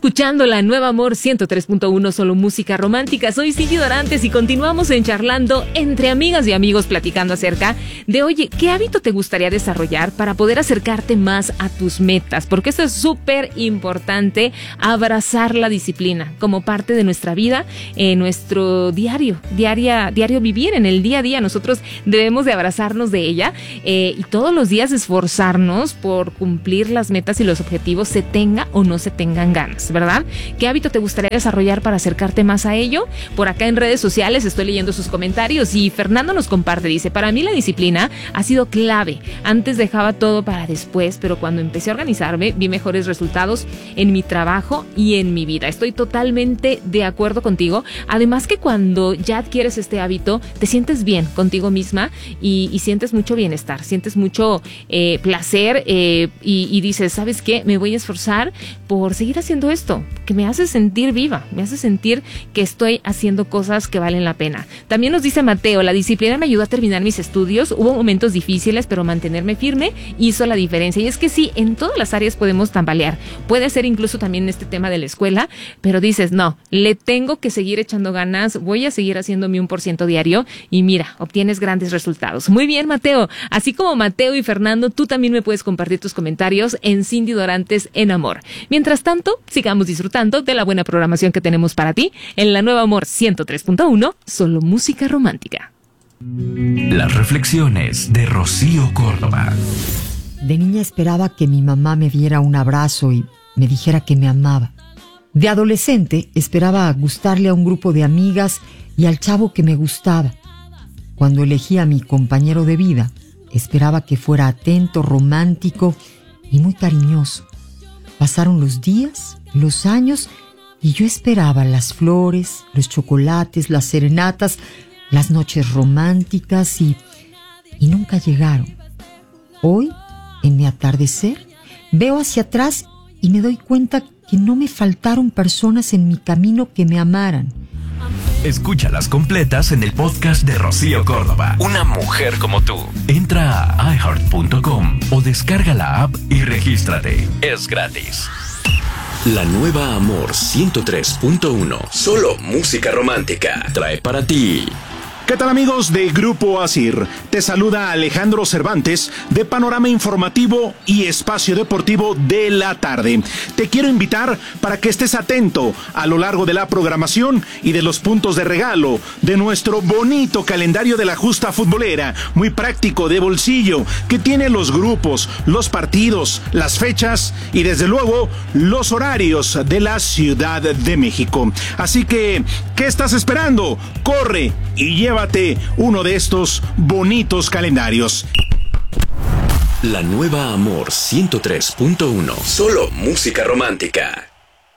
escuchando la Nueva Amor 103.1, solo música romántica. Soy Cindy Dorantes y continuamos en charlando entre amigas y amigos, platicando acerca de, oye, ¿qué hábito te gustaría desarrollar para poder acercarte más a tus metas? Porque esto es súper importante, abrazar la disciplina como parte de nuestra vida, nuestro diario vivir, en el día a día. Nosotros debemos de abrazarnos de ella y todos los días esforzarnos por cumplir las metas y los objetivos, se tenga o no se tengan ganas, ¿verdad? ¿Qué hábito te gustaría desarrollar para acercarte más a ello? Por acá en redes sociales estoy leyendo sus comentarios y Fernando nos comparte, dice: para mí la disciplina ha sido clave. Antes dejaba todo para después, pero cuando empecé a organizarme vi mejores resultados en mi trabajo y en mi vida. Estoy totalmente de acuerdo contigo. Además que cuando ya adquieres este hábito, te sientes bien contigo misma y sientes mucho bienestar, sientes mucho placer y dices, ¿sabes qué? Me voy a esforzar por seguir haciendo esto, que me hace sentir viva, me hace sentir que estoy haciendo cosas que valen la pena. También nos dice Mateo: la disciplina me ayudó a terminar mis estudios, hubo momentos difíciles, pero mantenerme firme hizo la diferencia. Y es que sí, en todas las áreas podemos tambalear, puede ser incluso también este tema de la escuela, pero dices, no, le tengo que seguir echando ganas, voy a seguir haciendo mi 1% diario y mira, obtienes grandes resultados. Muy bien, Mateo. Así como Mateo y Fernando, tú también me puedes compartir tus comentarios en Cindy Dorantes en Amor. Mientras tanto, sigamos disfrutando de la buena programación que tenemos para ti en la Nueva Amor 103.1, solo música romántica. Las reflexiones de Rocío Córdoba. De niña esperaba que mi mamá me diera un abrazo y me dijera que me amaba. De adolescente esperaba gustarle a un grupo de amigas y al chavo que me gustaba. Cuando elegí a mi compañero de vida, esperaba que fuera atento, romántico y muy cariñoso. Pasaron los días, los años, y yo esperaba las flores, los chocolates, las serenatas, las noches románticas y nunca llegaron. Hoy, en mi atardecer, veo hacia atrás y me doy cuenta que no me faltaron personas en mi camino que me amaran. Escúchalas completas en el podcast de Rocío Córdoba, una mujer como tú. Entra a iHeart.com o descarga la app y regístrate. Es gratis. La Nueva Amor 103.1, solo música romántica, trae para ti. ¿Qué tal, amigos de Grupo Asir? Te saluda Alejandro Cervantes de Panorama Informativo y Espacio Deportivo de la Tarde. Te quiero invitar para que estés atento a lo largo de la programación y de los puntos de regalo de nuestro bonito calendario de la justa futbolera, muy práctico, de bolsillo, que tiene los grupos, los partidos, las fechas y desde luego los horarios de la Ciudad de México. Así que, ¿qué estás esperando? Corre y llévate uno de estos bonitos calendarios. La Nueva Amor 103.1, solo música romántica.